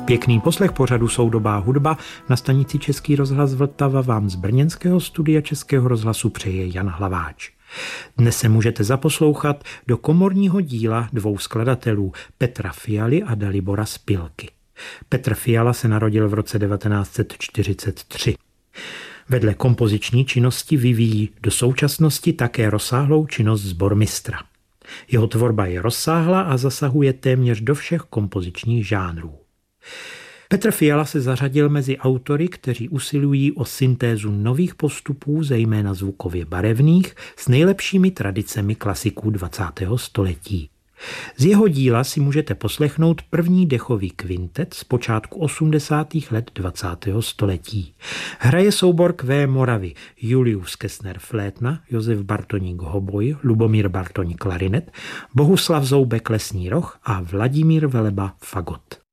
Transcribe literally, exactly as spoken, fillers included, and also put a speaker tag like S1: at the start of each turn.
S1: Pěkný poslech pořadu Soudobá hudba na stanici Český rozhlas Vltava vám z brněnského studia Českého rozhlasu přeje Jan Hlaváč. Dnes se můžete zaposlouchat do komorního díla dvou skladatelů, Petra Fialy a Dalibora Spilky. Petr Fiala se narodil v roce devatenáct set čtyřicet tři. Vedle kompoziční činnosti vyvíjí do současnosti také rozsáhlou činnost sbormistra. Jeho tvorba je rozsáhlá a zasahuje téměř do všech kompozičních žánrů. Petr Fiala se zařadil mezi autory, kteří usilují o syntézu nových postupů, zejména zvukově barevných, s nejlepšími tradicemi klasiků dvacátého století. Z jeho díla si můžete poslechnout první dechový kvintet z počátku osmdesátých let dvacátého století. Hraje soubor Q. Moravy Julius Kessner flétna, Josef Bartoník hoboj, Lubomír Bartoň klarinet, Bohuslav Zoubek lesní roh a Vladimír Veleba fagot.